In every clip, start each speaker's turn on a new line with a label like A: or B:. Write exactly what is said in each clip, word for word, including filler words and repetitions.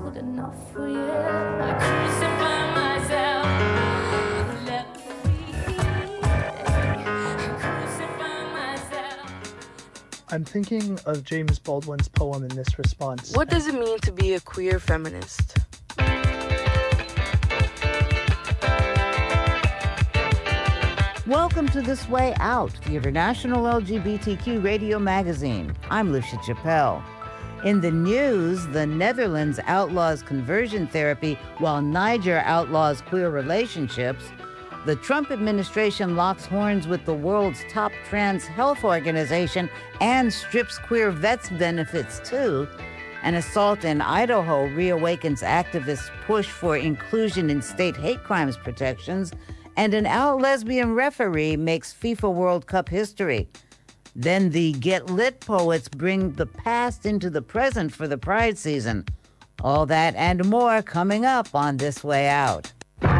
A: good enough for you. I crucify myself. Let
B: I'm thinking of James Baldwin's poem in this response.
C: What does it mean to be a queer feminist?
D: Welcome to This Way Out, the international L G B T Q radio magazine. I'm Lucia Chappelle. In the news, the Netherlands outlaws conversion therapy while Niger outlaws queer relationships. The Trump administration locks horns with the world's top trans health organization and strips queer vets benefits too. An assault in Idaho reawakens activists' push for inclusion in state hate crimes protections, and an out lesbian referee makes FIFA World Cup history. Then the Get Lit poets bring the past into the present for the Pride season. All that and more coming up on This Way Out.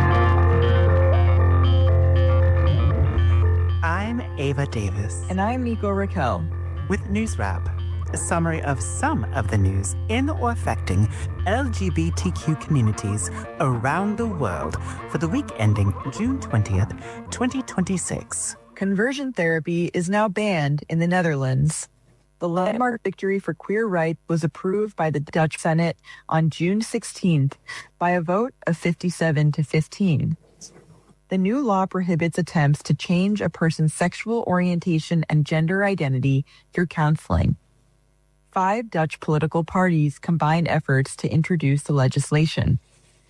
E: I'm Ava Davis.
F: And I'm Nico Raquel.
E: With News Wrap, a summary of some of the news in or affecting L G B T Q communities around the world for the week ending June twentieth, twenty twenty-six.
F: Conversion therapy is now banned in the Netherlands. The landmark victory for queer rights was approved by the Dutch Senate on June sixteenth by a vote of fifty-seven to fifteen. The new law prohibits attempts to change a person's sexual orientation and gender identity through counseling. Five Dutch political parties combined efforts to introduce the legislation.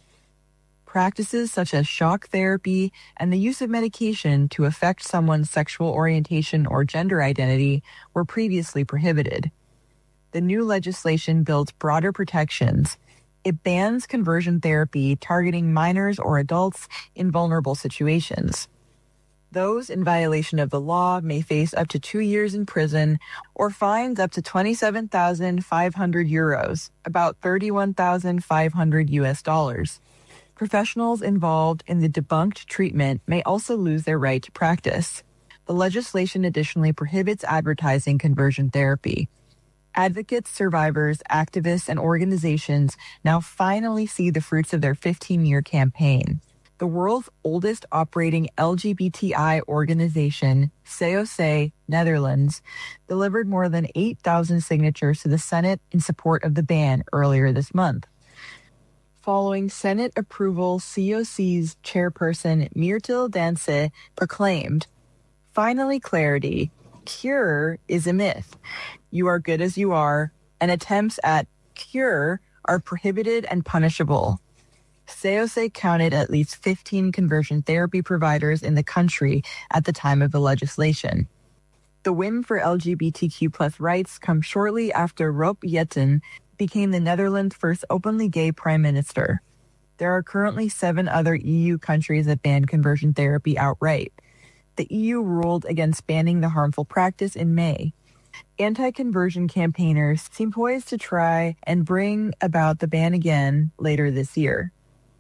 F: Practices such as shock therapy and the use of medication to affect someone's sexual orientation or gender identity were previously prohibited. The new legislation builds broader protections. It bans conversion therapy targeting minors or adults in vulnerable situations. Those in violation of the law may face up to two years in prison or fines up to twenty-seven thousand five hundred euros, about thirty-one thousand five hundred U S dollars. Professionals involved in the debunked treatment may also lose their right to practice. The legislation additionally prohibits advertising conversion therapy. Advocates, survivors, activists, and organizations now finally see the fruits of their fifteen-year campaign. The world's oldest operating L G B T I organization, C O C Netherlands, delivered more than eight thousand signatures to the Senate in support of the ban earlier this month. Following Senate approval, C O C's chairperson, Myrtil Danse, proclaimed, "Finally clarity. Cure is a myth. You are good as you are, and attempts at cure are prohibited and punishable." C O C counted at least fifteen conversion therapy providers in the country at the time of the legislation. The win for L G B T Q plus rights comes shortly after Rob Jetten became the Netherlands' first openly gay prime minister. There are currently seven other E U countries that ban conversion therapy outright. The E U ruled against banning the harmful practice in May. Anti-conversion campaigners seem poised to try and bring about the ban again later this year.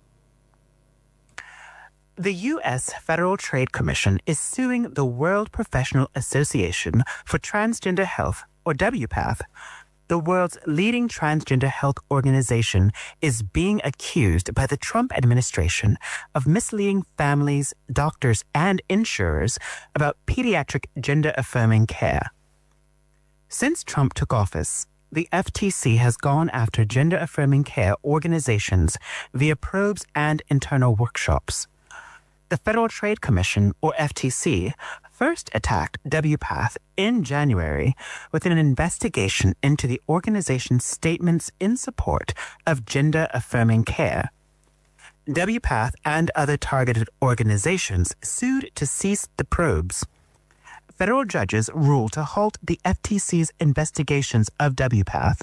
E: The U S Federal Trade Commission is suing the World Professional Association for Transgender Health, or W PATH. The world's leading transgender health organization is being accused by the Trump administration of misleading families, doctors, and insurers about pediatric gender-affirming care. Since Trump took office, the F T C has gone after gender-affirming care organizations via probes and internal workshops. The Federal Trade Commission, or F T C, first attacked W PATH in January with an investigation into the organization's statements in support of gender-affirming care. W PATH and other targeted organizations sued to cease the probes. Federal judges ruled to halt the F T C's investigations of W PATH.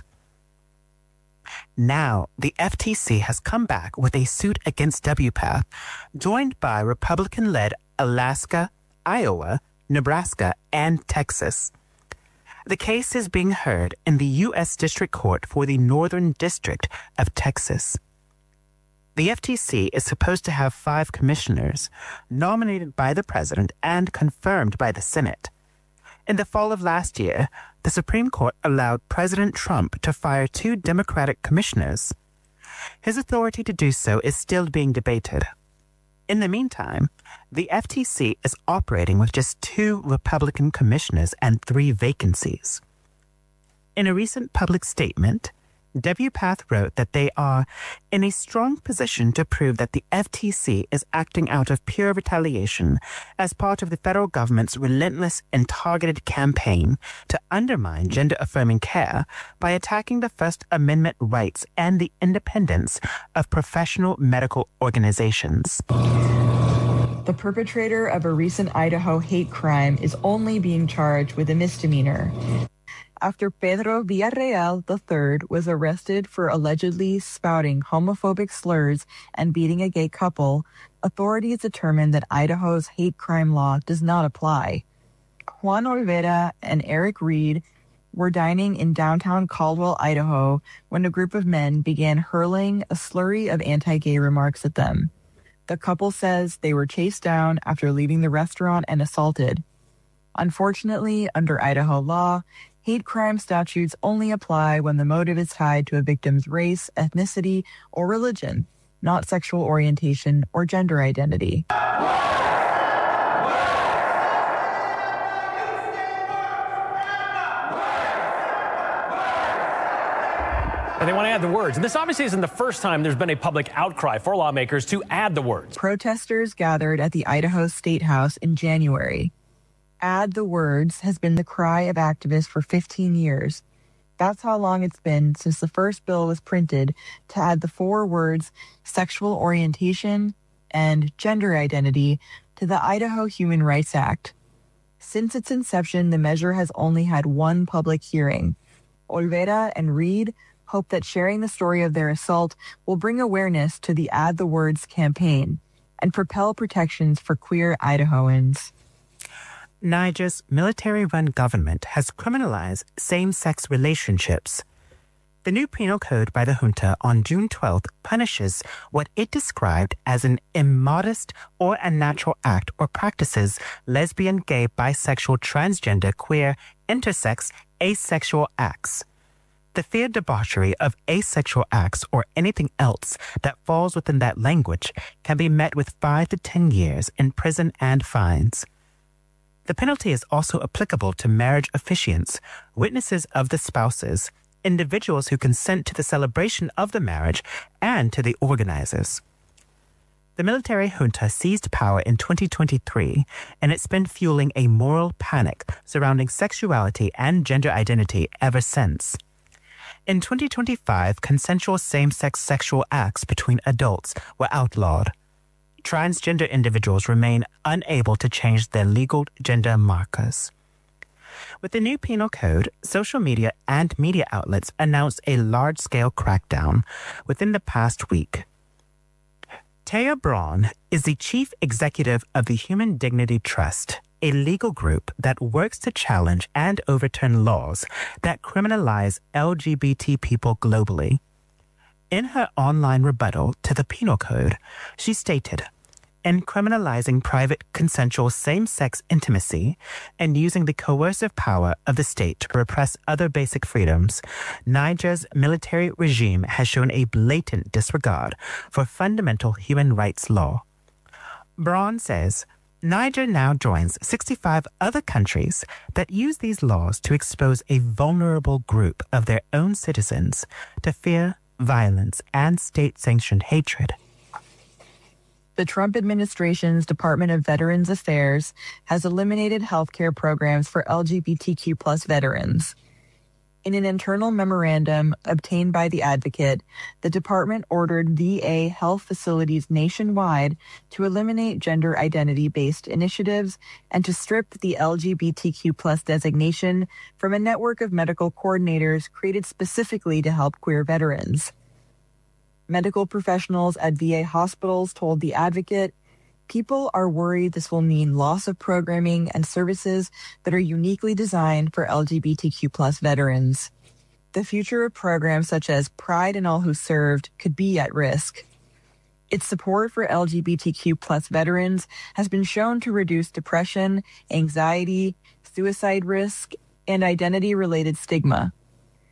E: Now, the F T C has come back with a suit against W PATH, joined by Republican-led Alaska, Iowa, Nebraska, and Texas. The case is being heard in the U S District Court for the Northern District of Texas. The F T C is supposed to have five commissioners, nominated by the president and confirmed by the Senate. In the fall of last year, the Supreme Court allowed President Trump to fire two Democratic commissioners. his authority to do so is still being debated. In the meantime, the F T C is operating with just two Republican commissioners and three vacancies. In a recent public statement, W PATH wrote that they are in a strong position to prove that the F T C is acting out of pure retaliation as part of the federal government's relentless and targeted campaign to undermine gender-affirming care by attacking the First Amendment rights and the independence of professional medical organizations.
F: The perpetrator of a recent Idaho hate crime is only being charged with a misdemeanor. After Pedro Villarreal the third was arrested for allegedly spouting homophobic slurs and beating a gay couple, authorities determined that Idaho's hate crime law does not apply. Juan Olvera and Eric Reed were dining in downtown Caldwell, Idaho, when a group of men began hurling a slurry of anti-gay remarks at them. The couple says they were chased down after leaving the restaurant and assaulted. Unfortunately, under Idaho law, hate crime statutes only apply when the motive is tied to a victim's race, ethnicity, or religion, not sexual orientation or gender identity.
G: And they want to add the words. And this obviously isn't the first time there's been a public outcry for lawmakers to add the words.
F: Protesters gathered at the Idaho State House in January. Add the words has been the cry of activists for fifteen years. That's how long it's been since the first bill was printed to add the four words sexual orientation and gender identity to the Idaho Human Rights Act. Since its inception, the measure has only had one public hearing. Olvera and Reed hope that sharing the story of their assault will bring awareness to the Add the Words campaign and propel protections for queer Idahoans.
E: Niger's military-run government has criminalized same-sex relationships. The new penal code by the junta on June twelfth punishes what it described as an immodest or unnatural act or practices lesbian, gay, bisexual, transgender, queer, intersex, asexual acts. The feared debauchery of asexual acts or anything else that falls within that language can be met with five to ten years in prison and fines. The penalty is also applicable to marriage officiants, witnesses of the spouses, individuals who consent to the celebration of the marriage, and to the organizers. The military junta seized power in twenty twenty-three, and it's been fueling a moral panic surrounding sexuality and gender identity ever since. In twenty twenty-five, consensual same-sex sexual acts between adults were outlawed. Transgender individuals remain unable to change their legal gender markers. With the new penal code, social media and media outlets announced a large-scale crackdown within the past week. Taya Braun is the chief executive of the Human Dignity Trust, a legal group that works to challenge and overturn laws that criminalize L G B T people globally. In her online rebuttal to the penal code, she stated, "In criminalizing private consensual same-sex intimacy and using the coercive power of the state to repress other basic freedoms, Niger's military regime has shown a blatant disregard for fundamental human rights law." Braun says, Niger now joins sixty-five other countries that use these laws to expose a vulnerable group of their own citizens to fear, violence, and state-sanctioned hatred.
F: The Trump administration's Department of Veterans Affairs has eliminated healthcare programs for L G B T Q plus veterans. In an internal memorandum obtained by the advocate, the department ordered V A health facilities nationwide to eliminate gender identity-based initiatives and to strip the L G B T Q plus designation from a network of medical coordinators created specifically to help queer veterans. Medical professionals at V A hospitals told the advocate, "People are worried this will mean loss of programming and services that are uniquely designed for L G B T Q plus veterans. The future of programs such as Pride and All Who Served could be at risk." Its support for L G B T Q plus veterans has been shown to reduce depression, anxiety, suicide risk, and identity-related stigma.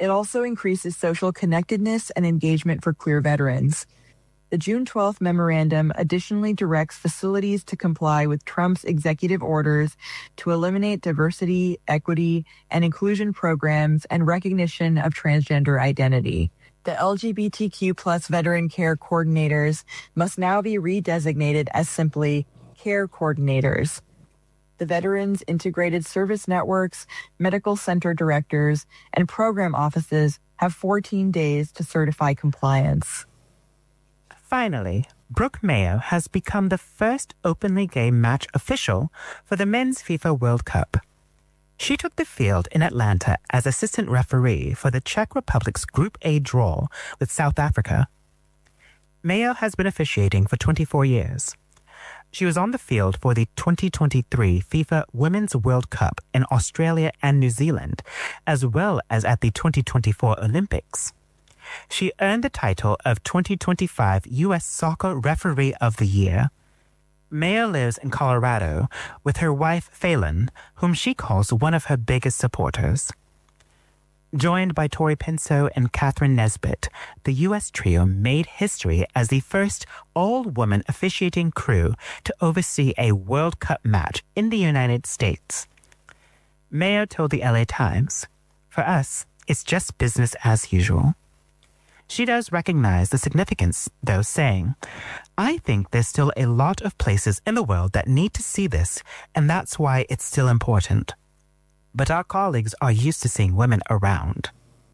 F: It also increases social connectedness and engagement for queer veterans. The June twelfth memorandum additionally directs facilities to comply with Trump's executive orders to eliminate diversity, equity, and inclusion programs and recognition of transgender identity. The L G B T Q plus veteran care coordinators must now be redesignated as simply care coordinators. The Veterans Integrated Service Networks, medical center directors, and program offices have fourteen days to certify compliance.
E: Finally, Brooke Mayo has become the first openly gay match official for the Men's FIFA World Cup. She took the field in Atlanta as assistant referee for the Czech Republic's Group A draw with South Africa. Mayo has been officiating for twenty-four years. She was on the field for the twenty twenty-three FIFA Women's World Cup in Australia and New Zealand, as well as at the twenty twenty-four Olympics. She earned the title of twenty twenty-five U S Soccer Referee of the Year. Mayo lives in Colorado with her wife, Phelan, whom she calls one of her biggest supporters. Joined by Tori Pinso and Catherine Nesbitt, the U S trio made history as the first all-woman officiating crew to oversee a World Cup match in the United States. Mayo told the L A Times, "For us, it's just business as usual." She does recognize the significance, though, saying, "I think there's still a lot of places in the world that need to see this, and that's why it's still important. But our colleagues are used to seeing women around."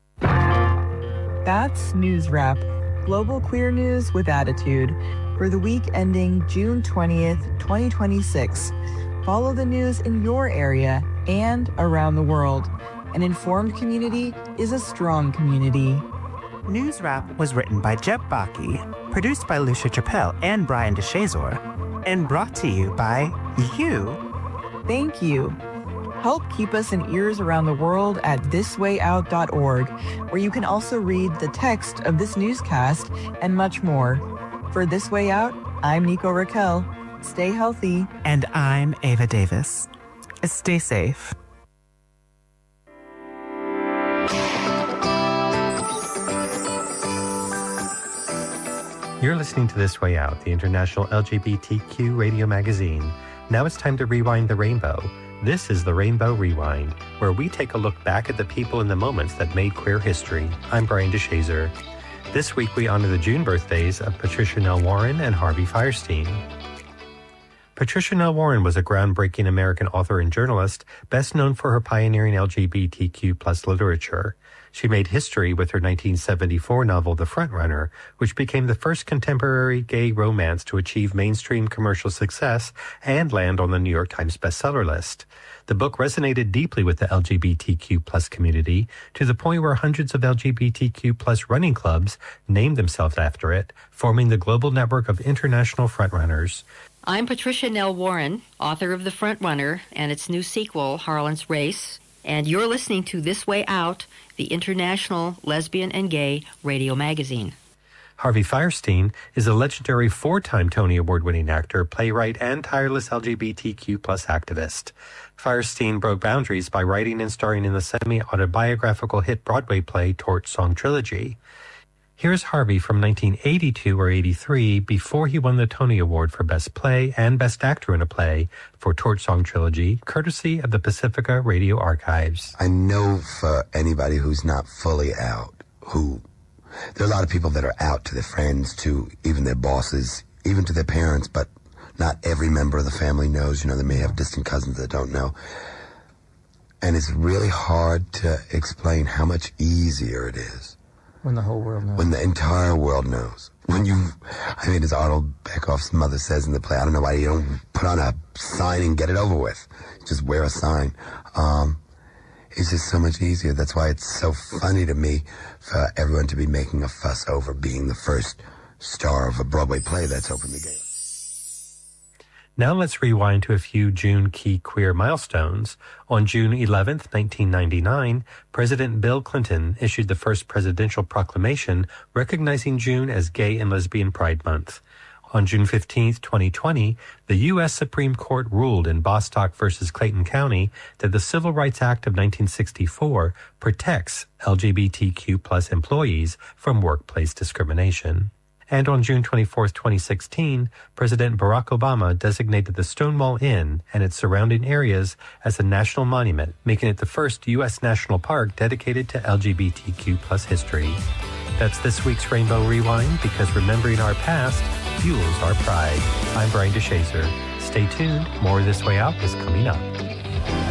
F: That's News Wrap, global queer news with attitude, for the week ending June twentieth, twenty twenty-six. Follow the news in your area and around the world. An informed community is a strong community.
E: News Wrap was written by Jeb Baki, produced by Lucia Chappelle and Brian DeShazor, and brought to you by you.
F: Thank you. Help keep us in ears around the world at this way out dot org, where you can also read the text of this newscast and much more. For This Way Out, I'm Nico Raquel. Stay healthy.
E: And I'm Ava Davis. Stay safe.
H: You're listening to This Way Out, the international L G B T Q radio magazine. Now it's time to rewind the rainbow. This is the Rainbow Rewind, where we take a look back at the people and the moments that made queer history. I'm Brian DeShazor. This week we honor the June birthdays of Patricia Nell Warren and Harvey Fierstein. Patricia Nell Warren was a groundbreaking American author and journalist, best known for her pioneering L G B T Q plus literature. She made history with her nineteen seventy-four novel, The Frontrunner, which became the first contemporary gay romance to achieve mainstream commercial success and land on the New York Times bestseller list. The book resonated deeply with the L G B T Q plus community, to the point where hundreds of L G B T Q plus running clubs named themselves after it, forming the global network of international frontrunners.
I: I'm Patricia Nell Warren, author of The Frontrunner and its new sequel, Harlan's Race, and you're listening to This Way Out, the international lesbian and gay radio magazine.
H: Harvey Fierstein is a legendary four-time Tony Award-winning actor, playwright, and tireless L G B T Q plus activist. Fierstein broke boundaries by writing and starring in the semi-autobiographical hit Broadway play Torch Song Trilogy. Here's Harvey from nineteen eighty-two or eighty-three, before he won the Tony Award for Best Play and Best Actor in a Play for Torch Song Trilogy, courtesy of the Pacifica Radio Archives.
J: I know for anybody who's not fully out, who, there are a lot of people that are out to their friends, to even their bosses, even to their parents, but not every member of the family knows. You know, they may have distant cousins that don't know. And it's really hard to explain how much easier it is.
K: When the whole world knows.
J: When the entire world knows. When you, I mean, as Arnold Beckoff's mother says in the play, I don't know why you don't put on a sign and get it over with. Just wear a sign. Um, it's just so much easier. That's why it's so funny to me for everyone to be making a fuss over being the first star of a Broadway play that's open to gay.
H: Now let's rewind to a few June key queer milestones. On June eleventh, nineteen ninety-nine, President Bill Clinton issued the first presidential proclamation recognizing June as Gay and Lesbian Pride Month. On June fifteenth, twenty twenty, the U S Supreme Court ruled in Bostock versus Clayton County that the Civil Rights Act of nineteen sixty-four protects L G B T Q plus employees from workplace discrimination. And on June twenty-fourth, twenty sixteen, President Barack Obama designated the Stonewall Inn and its surrounding areas as a national monument, making it the first U S national park dedicated to L G B T Q plus history. That's this week's Rainbow Rewind, because remembering our past fuels our pride. I'm Brian DeShazer. Stay tuned. More This Way Out is coming up.